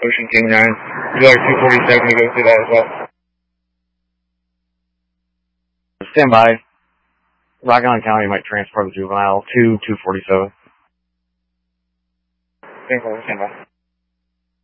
Ocean King 9. Would you like 247 to go through that as well? Stand by. Rock Island County might transport the juvenile to 247. Stand by.